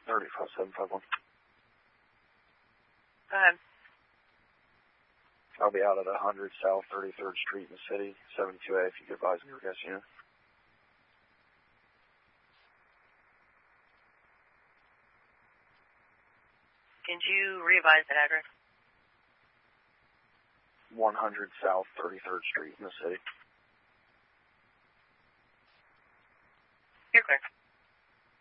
35751. Go ahead. I'll be out at 100 South 33rd Street in the city, 72A, if you could advise me your guest unit. Can you revise that address? 100 South 33rd Street in the city. You're clear.